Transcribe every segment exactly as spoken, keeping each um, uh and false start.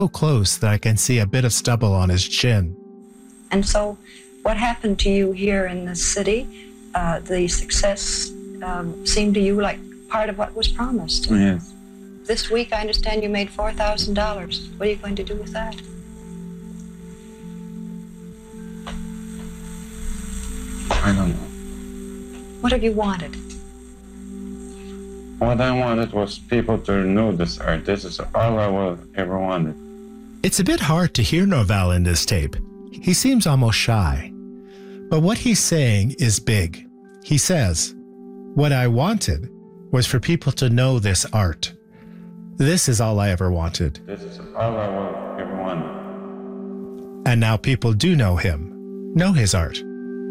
so close that I can see a bit of stubble on his chin. And so what happened to you here in the city, uh, the success um, seemed to you like part of what was promised. Yes. This week, I understand you made four thousand dollars. What are you going to do with that? I don't know. What have you wanted? What I wanted was people to know this art. This is all I will ever wanted. It's a bit hard to hear Norval in this tape. He seems almost shy. But what he's saying is big. He says, "What I wanted was for people to know this art. This is all I ever wanted." This is all I will ever wanted. And now people do know him, know his art.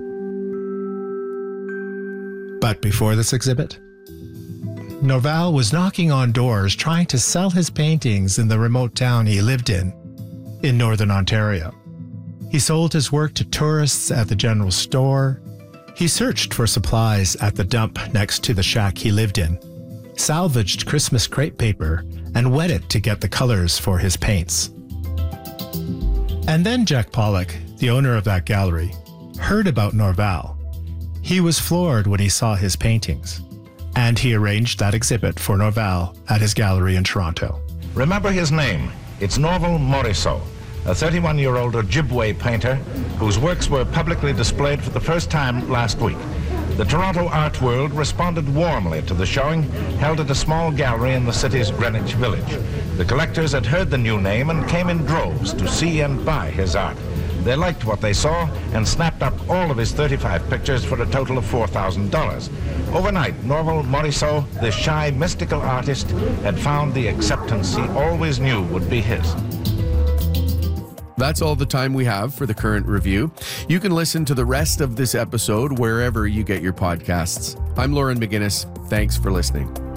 But before this exhibit, Norval was knocking on doors trying to sell his paintings in the remote town he lived in, in northern Ontario. He sold his work to tourists at the general store. He searched for supplies at the dump next to the shack he lived in, salvaged Christmas crepe paper, and wet it to get the colors for his paints. And then Jack Pollock, the owner of that gallery, heard about Norval. He was floored when he saw his paintings, and he arranged that exhibit for Norval at his gallery in Toronto. Remember his name. It's Norval Morisseau, a thirty-one-year-old Ojibwe painter whose works were publicly displayed for the first time last week. The Toronto art world responded warmly to the showing held at a small gallery in the city's Greenwich Village. The collectors had heard the new name and came in droves to see and buy his art. They liked what they saw and snapped up all of his thirty-five pictures for a total of four thousand dollars. Overnight, Norval Morisseau, this shy, mystical artist, had found the acceptance he always knew would be his. That's all the time we have for the current review. You can listen to the rest of this episode wherever you get your podcasts. I'm Lauren McGinnis. Thanks for listening.